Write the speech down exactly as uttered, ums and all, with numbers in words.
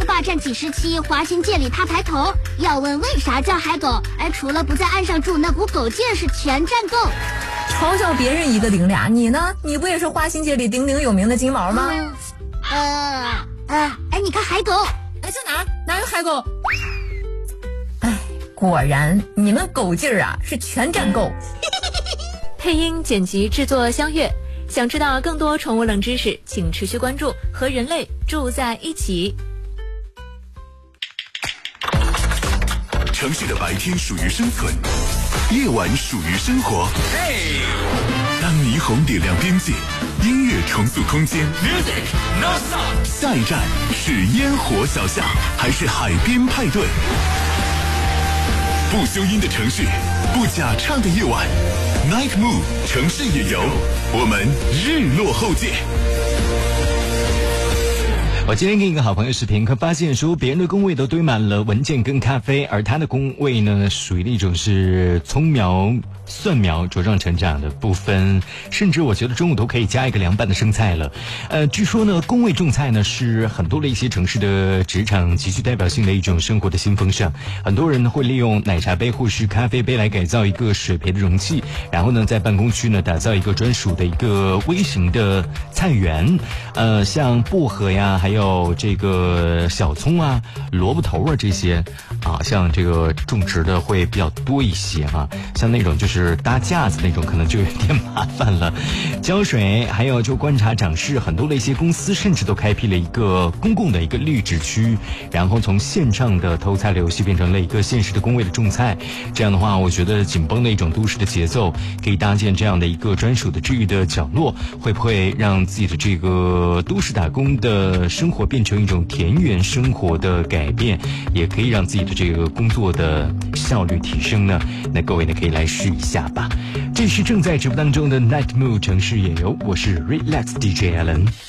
霸占几十期，华新界里他抬头。要问为啥叫海狗？哎，除了不在岸上住，那股狗劲是全占够。 嘲笑别人一个顶俩，你呢？你不也是华新界里鼎鼎有名的金毛吗？ 嗯、呃呃，哎，你看海狗， 哎，在哪儿？哪有海狗？哎，果然你们狗劲儿啊是全占够。 配音、剪辑、制作相悦。想知道更多宠物冷知识，请持续关注和人类住在一起。 城市的白天属于生存，夜晚属于生活。 嘿， 当霓虹点亮边界，音乐重塑空间。 Music non stop。 下一站是烟火小巷，还是海边派对？不修音的城市，不假唱的夜晚。Night Mood 城市野游，我们日落后见。 我今天跟一个好朋友视频，可发现说别人的工位都堆满了文件跟咖啡，而他的工位呢属于那种是葱苗、蒜苗茁壮成长的部分，甚至我觉得中午都可以加一个凉拌的生菜了。呃，据说呢，工位种菜呢是很多的一些城市的职场极具代表性的一种生活的新风尚。很多人呢会利用奶茶杯或是咖啡杯来改造一个水培的容器，然后呢在办公区呢打造一个专属的一个微型的菜园。呃，像薄荷呀，还有还有这个小葱啊、萝卜头啊这些啊，像这个种植的会比较多一些啊，像那种就是搭架子那种可能就有点麻烦了。浇水，还有就观察长势，很多的一些公司甚至都开辟了一个公共的一个绿植区，然后从线上的偷菜的游戏变成了一个现实的工位的种菜。这样的话，我觉得紧绷的一种都市的节奏，可以搭建这样的一个专属的治愈的角落，会不会让自己的这个都市打工的生活变成一种田园生活的改变，也可以让自己的这个工作的效率提升呢？那各位呢可以来试一下吧。这是正在直播当中的 Night Mood 城市野游，我是 Relax D J Alan。